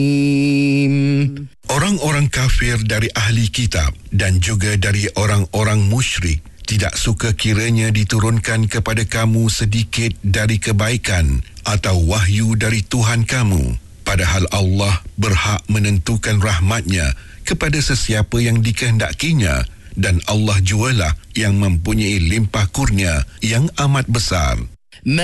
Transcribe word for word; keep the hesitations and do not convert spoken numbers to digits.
Orang-orang kafir dari ahli kitab dan juga dari orang-orang musyrik tidak suka kiranya diturunkan kepada kamu sedikit dari kebaikan atau wahyu dari Tuhan kamu, padahal Allah berhak menentukan rahmatnya kepada sesiapa yang dikehendakinya, dan Allah jualah yang mempunyai limpah kurnia yang amat besar.